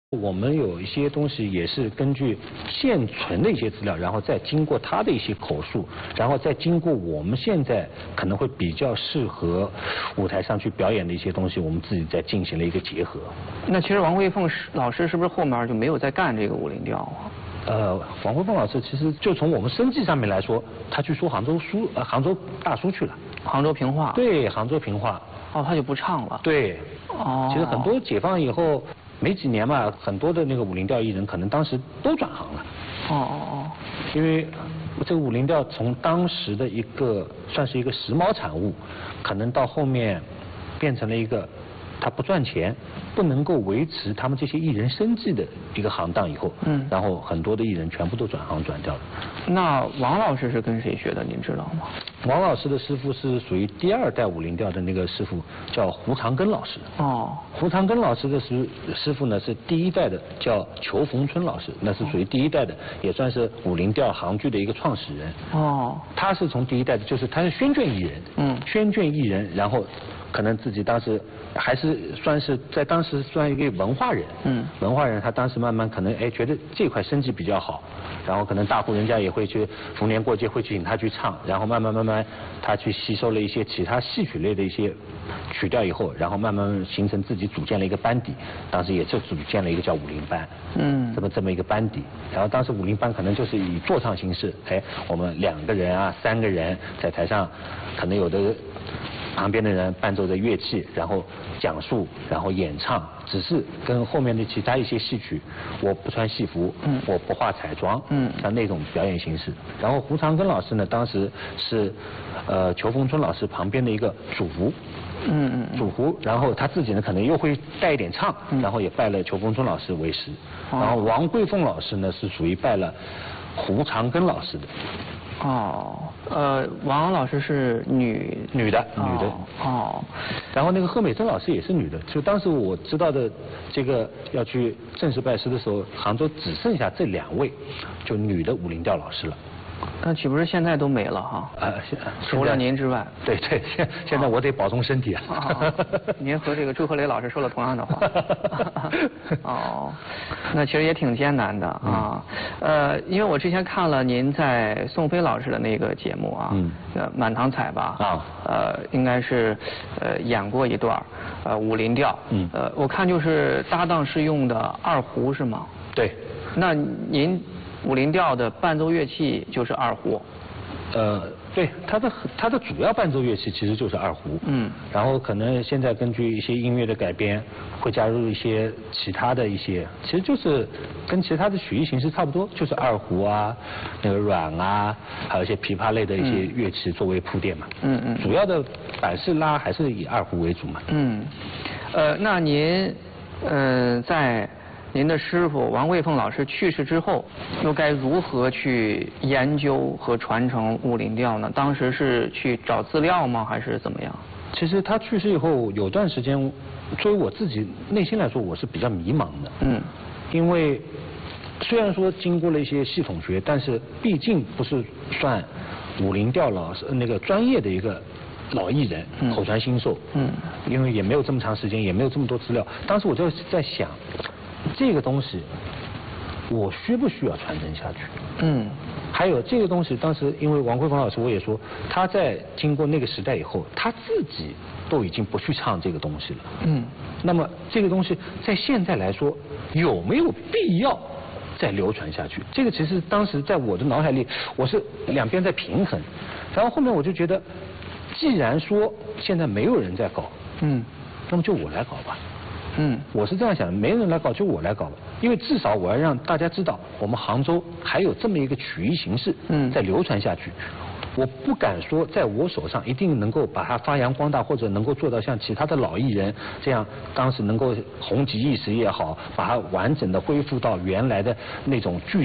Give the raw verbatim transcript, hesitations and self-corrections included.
我们有一些东西也是根据现存的一些资料，然后再经过他的一些口述，然后再经过我们现在可能会比较适合舞台上去表演的一些东西，我们自己再进行了一个结合。 那其实王惠凤老师是不是后面就没有再干这个武林调啊？ 呃，王惠凤老师其实就从我们生计上面来说，他去说杭州书，呃，杭州大书去了。 杭州评话。 对，杭州评话。 哦，他就不唱了。 对。 哦。 其实很多解放以后。没几年嘛，很多的那个武林调艺人可能当时都转行了。 哦哦哦。 因为这个武林调从当时的一个算是一个时髦产物，可能到后面变成了一个他不赚钱，不能够维持他们这些艺人生计的一个行当以后，嗯，然后很多的艺人全部都转行转掉了。 那王老师是跟谁学的？您知道吗？ 王老师的师傅是属于第二代武林调的那个师傅，叫胡长庚老师。 哦。 胡长庚老师的师师傅呢是第一代的，叫裘逢春老师，那是属于第一代的，也算是武林调杭剧的一个创始人。 哦。他是从第一代的，就是他是宣卷艺人。嗯。宣卷艺人，然后可能自己当时还是算是在当时算一个文化人。嗯。文化人，他当时慢慢可能哎觉得这块生计比较好，然后可能大户人家也会去逢年过节会去请他去唱，然后慢慢慢慢他去吸收了一些其他戏曲类的一些曲调以后，然后慢慢形成自己组建了一个班底，当时也就组建了一个叫武林班。嗯。这么这么一个班底，然后当时武林班可能就是以坐唱形式，哎，我们两个人啊三个人在台上，可能有的旁边的人伴奏着乐器，然后讲述，然后演唱，只是跟后面的其他一些戏曲，我不穿戏服，嗯，我不化彩妆，嗯，像那种表演形式。然后胡长庚老师呢，当时是呃裘逢春老师旁边的一个主胡，嗯嗯，主胡，然后他自己呢可能又会带一点唱，嗯、然后也拜了裘逢春老师为师。哦、然后王惠凤老师呢是属于拜了胡长庚老师的。 哦，呃，王老师是女女的，女的。哦。然后那个贺美珍老师也是女的，就当时我知道的这个要去正式拜师的时候，杭州只剩下这两位，就女的武林调老师了。 那岂不是现在都没了哈？ 呃， 除了您之外。 对对，现现在我得保重身体啊。 您和这个朱和雷老师说了同样的话。哦，那其实也挺艰难的啊。呃，因为我之前看了您在宋飞老师的那个节目啊，嗯，呃，满堂彩吧。啊。呃，应该是呃演过一段呃武林调。嗯。呃，我看就是搭档是用的二胡是吗？ 对。 那您。武林调的伴奏乐器就是二胡， 呃，对，它的它的主要伴奏乐器其实就是二胡，嗯，然后可能现在根据一些音乐的改编，会加入一些其他的一些，其实就是跟其他的曲艺形式差不多，就是二胡啊，那个阮啊，还有一些琵琶类的一些乐器作为铺垫嘛，嗯嗯，主要的板式拉还是以二胡为主嘛， 嗯，呃，那您，嗯、呃，在。您的师傅王惠凤老师去世之后，又该如何去研究和传承武林调呢？当时是去找资料吗，还是怎么样？ 其实他去世以后有段时间，作为我自己内心来说，我是比较迷茫的。嗯。因为虽然说经过了一些系统学，但是毕竟不是算武林调老师那个专业的一个老艺人，嗯、口传心授。嗯。因为也没有这么长时间，也没有这么多资料，当时我就在想。这个东西，我需不需要传承下去？嗯，还有这个东西，当时因为王惠凤老师我也说，他在经过那个时代以后，他自己都已经不去唱这个东西了。嗯，那么这个东西在现在来说，有没有必要再流传下去？这个其实当时在我的脑海里，我是两边在平衡，然后后面我就觉得，既然说现在没有人在搞，嗯，那么就我来搞吧。嗯，我是这样想的，没人来搞就我来搞吧，因为至少我要让大家知道，我们杭州还有这么一个曲艺形式，嗯，在流传下去。我不敢说在我手上一定能够把它发扬光大，或者能够做到像其他的老艺人这样，当时能够红极一时也好，把它完整的恢复到原来的那种剧。